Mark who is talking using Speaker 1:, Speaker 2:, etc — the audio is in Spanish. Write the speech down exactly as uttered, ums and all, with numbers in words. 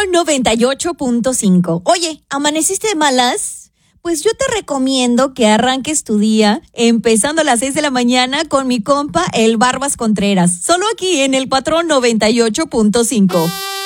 Speaker 1: noventa y ocho punto cinco. Oye, ¿amaneciste de malas? Pues yo te recomiendo que arranques tu día empezando a las seis de la mañana con mi compa, el Barbas Contreras. Solo aquí en el Patrón noventa y ocho punto cinco.